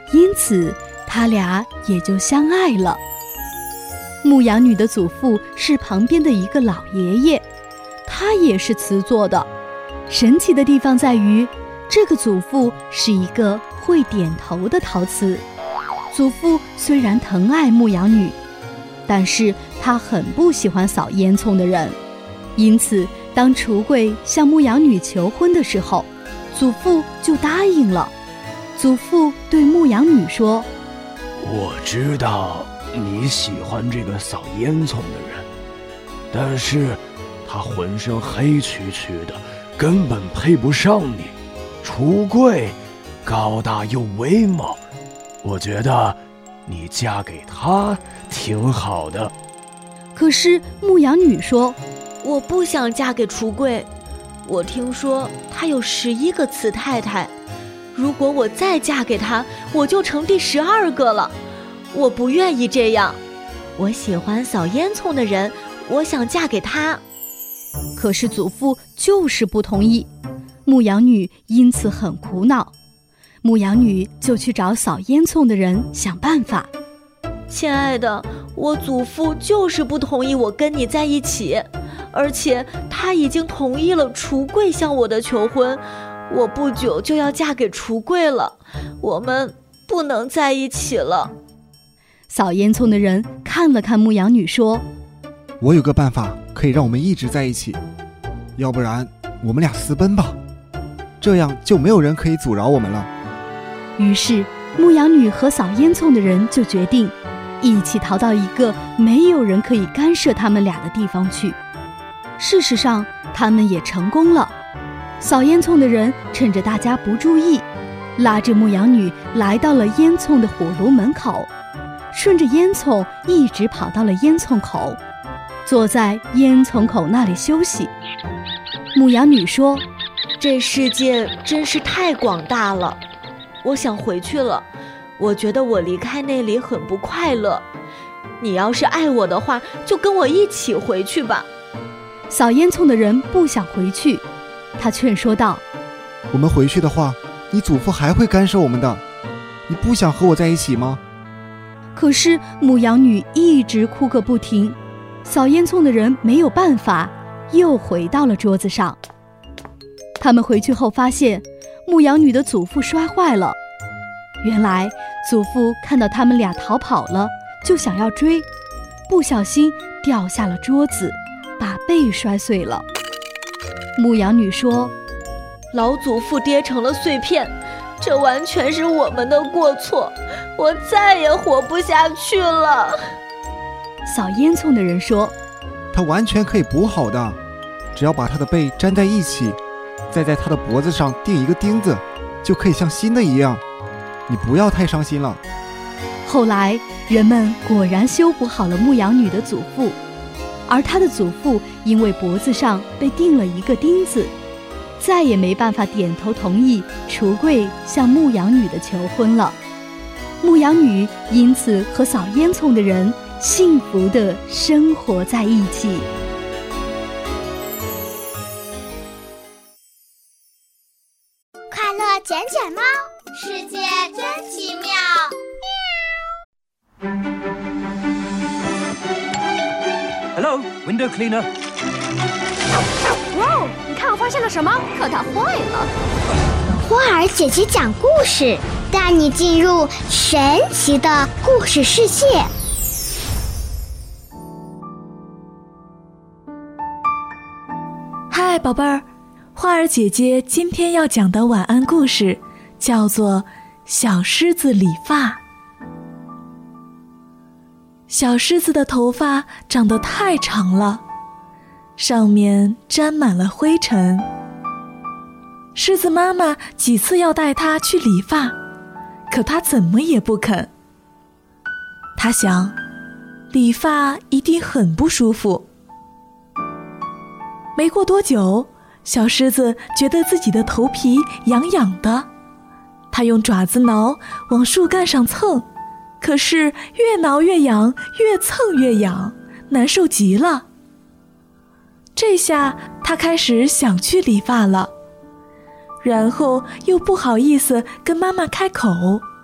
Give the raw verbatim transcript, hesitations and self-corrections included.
因此他俩也就相爱了。牧羊女的祖父是旁边的一个老爷爷，他也是瓷做的。神奇的地方在于，这个祖父是一个会点头的陶瓷。祖父虽然疼爱牧羊女，但是他很不喜欢扫烟囱的人，因此当橱柜向牧羊女求婚的时候，祖父就答应了。祖父对牧羊女说： 我知道你喜欢这个扫烟囱的人，但是他浑身黑黢黢的，根本配不上你。橱柜高大又威猛，我觉得你嫁给他挺好的。 可是牧羊女说： 我不想嫁给橱柜，我听说他有十一个瓷太太，如果我再嫁给他，我就成第十二个了。我不愿意这样，我喜欢扫烟囱的人，我想嫁给他。 可是祖父就是不同意，牧羊女因此很苦恼。牧羊女就去找扫烟囱的人想办法。 亲爱的，我祖父就是不同意我跟你在一起，而且他已经同意了橱柜向我的求婚，我不久就要嫁给橱柜了，我们不能在一起了。 扫烟囱的人看了看牧羊女说： 我有个办法可以让我们一直在一起，要不然我们俩私奔吧，这样就没有人可以阻挠我们了。 于是牧羊女和扫烟囱的人就决定一起逃到一个没有人可以干涉他们俩的地方去。事实上他们也成功了。扫烟囱的人趁着大家不注意，拉着牧羊女来到了烟囱的火炉门口，顺着烟囱一直跑到了烟囱口，坐在烟囱口那里休息。牧羊女说： 这世界真是太广大了，我想回去了，我觉得我离开那里很不快乐，你要是爱我的话，就跟我一起回去吧。 扫烟囱的人不想回去，他劝说道： 我们回去的话，你祖父还会干涉我们的，你不想和我在一起吗？ 可是牧羊女一直哭个不停，扫烟囱的人没有办法，又回到了桌子上。他们回去后发现牧羊女的祖父摔坏了，原来祖父看到他们俩逃跑了，就想要追，不小心掉下了桌子，把背摔碎了。牧羊女说： 老祖父跌成了碎片，这完全是我们的过错，我再也活不下去了。 扫烟囱的人说： 他完全可以补好的，只要把他的背粘在一起，再在他的脖子上钉一个钉子，就可以像新的一样，你不要太伤心了。 后来人们果然修补好了牧羊女的祖父，而他的祖父因为脖子上被钉了一个钉子，再也没办法点头同意橱柜向牧羊女的求婚了。牧羊女因此和扫烟囱的人幸福地生活在一起。 快乐卷卷猫，世界真奇妙。 Hello, window cleaner. 哇哦，你看我发现了什么？可它坏了。 花儿姐姐讲故事，带你进入神奇的故事世界。 嗨，宝贝儿，花儿姐姐今天要讲的晚安故事叫做《小狮子理发》。小狮子的头发长得太长了，上面沾满了灰尘。狮子妈妈几次要带它去理发，可它怎么也不肯。它想，理发一定很不舒服。没过多久，小狮子觉得自己的头皮痒痒的，它用爪子挠，往树干上蹭，可是越挠越痒，越蹭越痒，难受极了。这下它开始想去理发了，然后又不好意思跟妈妈开口。